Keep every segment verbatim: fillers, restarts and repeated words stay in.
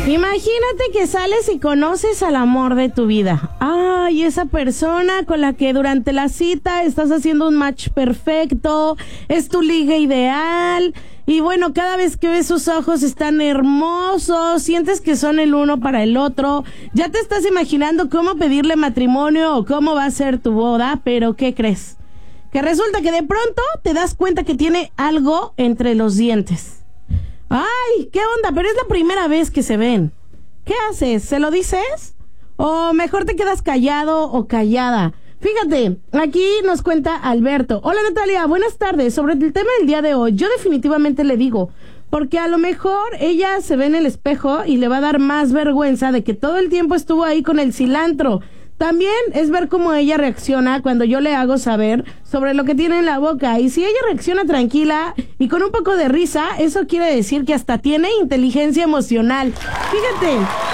Imagínate que sales y conoces al amor de tu vida. Ay, esa persona con la que durante la cita estás haciendo un match perfecto, es tu liga ideal. Y bueno, cada vez que ves sus ojos están hermosos, sientes que son el uno para el otro. Ya te estás imaginando cómo pedirle matrimonio o cómo va a ser tu boda, pero ¿qué crees? Que resulta que de pronto te das cuenta que tiene algo entre los dientes. ¡Ay! ¿Qué onda? Pero es la primera vez que se ven. ¿Qué haces? ¿Se lo dices? ¿O mejor te quedas callado o callada? Fíjate, aquí nos cuenta Alberto. Hola Natalia, buenas tardes. Sobre el tema del día de hoy, yo definitivamente le digo, porque a lo mejor ella se ve en el espejo y le va a dar más vergüenza de que todo el tiempo estuvo ahí con el cilantro. También es ver cómo ella reacciona cuando yo le hago saber sobre lo que tiene en la boca. Y si ella reacciona tranquila y con un poco de risa, eso quiere decir que hasta tiene inteligencia emocional. Fíjate,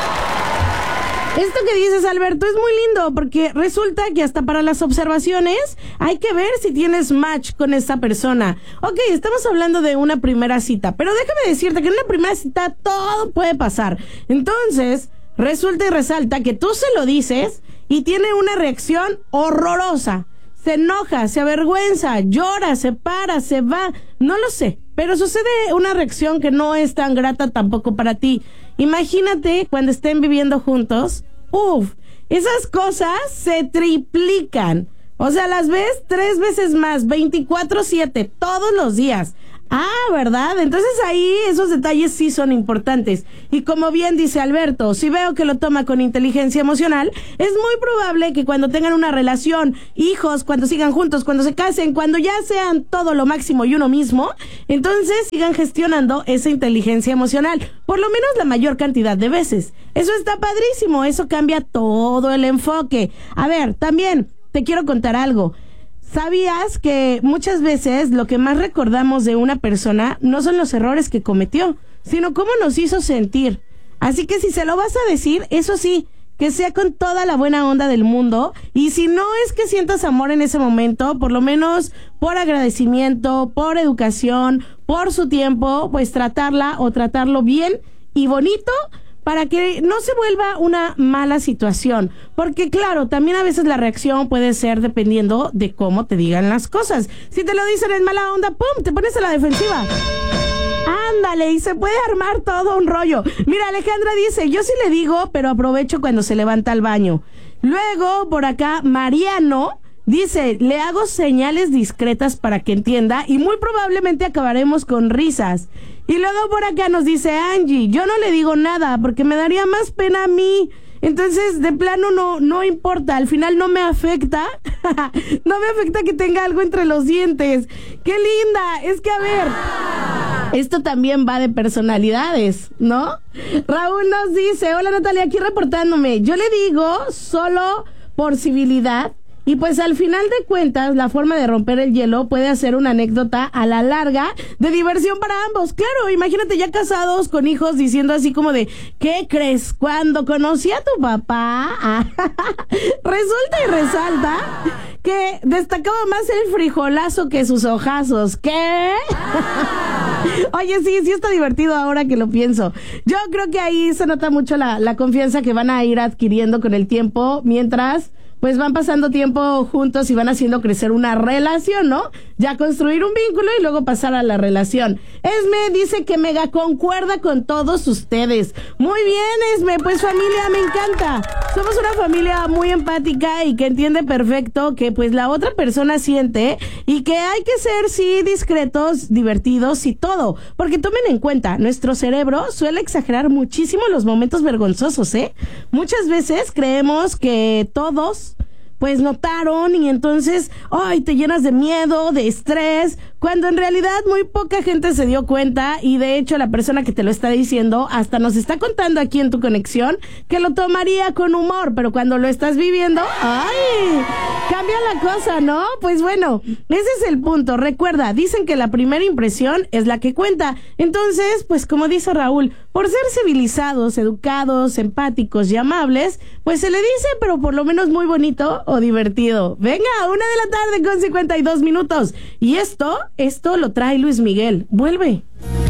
esto que dices, Alberto, es muy lindo porque resulta que hasta para las observaciones hay que ver si tienes match con esa persona. Ok, estamos hablando de una primera cita, pero déjame decirte que en una primera cita todo puede pasar. Entonces, resulta y resalta que tú se lo dices y tiene una reacción horrorosa. Se enoja, se avergüenza, llora, se para, se va. No lo sé, pero sucede una reacción que no es tan grata tampoco para ti. Imagínate cuando estén viviendo juntos. Uf, esas cosas se triplican. O sea, las ves tres veces más, veinticuatro siete, todos los días. Ah, ¿verdad? Entonces ahí esos detalles sí son importantes. Y como bien dice Alberto, si veo que lo toma con inteligencia emocional, es muy probable que cuando tengan una relación, hijos, cuando sigan juntos, cuando se casen, cuando ya sean todo lo máximo y uno mismo, entonces sigan gestionando esa inteligencia emocional, por lo menos la mayor cantidad de veces. Eso está padrísimo, eso cambia todo el enfoque. A ver, también te quiero contar algo. ¿Sabías que muchas veces lo que más recordamos de una persona no son los errores que cometió, sino cómo nos hizo sentir? Así que si se lo vas a decir, eso sí, que sea con toda la buena onda del mundo. Y si no es que sientas amor en ese momento, por lo menos por agradecimiento, por educación, por su tiempo, pues tratarla o tratarlo bien y bonito, para que no se vuelva una mala situación. Porque claro, también a veces la reacción puede ser dependiendo de cómo te digan las cosas. Si te lo dicen en mala onda, ¡pum!, te pones a la defensiva. Ándale, y se puede armar todo un rollo. Mira, Alejandra dice, yo sí le digo, pero aprovecho cuando se levanta al baño. Luego, por acá, Mariano dice, le hago señales discretas para que entienda y muy probablemente acabaremos con risas. Y luego por acá nos dice Angie, yo no le digo nada porque me daría más pena a mí. Entonces, de plano no, no importa, al final no me afecta. No me afecta que tenga algo entre los dientes. ¡Qué linda! Es que, a ver, esto también va de personalidades, ¿no? Raúl nos dice, hola Natalia, aquí reportándome. Yo le digo solo por civilidad. Y pues al final de cuentas, la forma de romper el hielo puede hacer una anécdota a la larga de diversión para ambos. Claro, imagínate ya casados con hijos diciendo así como de, ¿qué crees? Cuando conocí a tu papá, resulta y resalta que destacaba más el frijolazo que sus hojazos. ¿Qué? Oye, sí, sí está divertido ahora que lo pienso. Yo creo que ahí se nota mucho la, la confianza que van a ir adquiriendo con el tiempo mientras pues van pasando tiempo juntos y van haciendo crecer una relación, ¿no? Ya construir un vínculo y luego pasar a la relación. Esme dice que mega concuerda con todos ustedes. Muy bien, Esme, pues familia, me encanta. Somos una familia muy empática y que entiende perfecto que pues la otra persona siente y que hay que ser, sí, discretos, divertidos y todo. Porque tomen en cuenta, nuestro cerebro suele exagerar muchísimo los momentos vergonzosos, ¿eh? Muchas veces creemos que todos pues notaron y entonces, ay, te llenas de miedo, de estrés, cuando en realidad muy poca gente se dio cuenta y de hecho la persona que te lo está diciendo hasta nos está contando aquí en tu conexión que lo tomaría con humor, pero cuando lo estás viviendo, ay, cambia la cosa, ¿no? Pues bueno, ese es el punto. Recuerda, dicen que la primera impresión es la que cuenta. Entonces, pues como dice Raúl, por ser civilizados, educados, empáticos y amables, pues se le dice, pero por lo menos muy bonito o divertido. Venga, una de la tarde con cincuenta y dos minutos. Y esto, esto lo trae Luis Miguel. Vuelve.